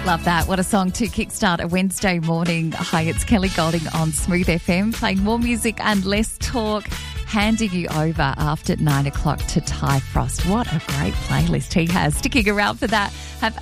Love that. What a song to kickstart a Wednesday morning. Hi, it's Kelly Golding on Smooth FM, playing more music and less talk, handing you over after 9 o'clock to Ty Frost. What a great playlist he has. Sticking around for that. Have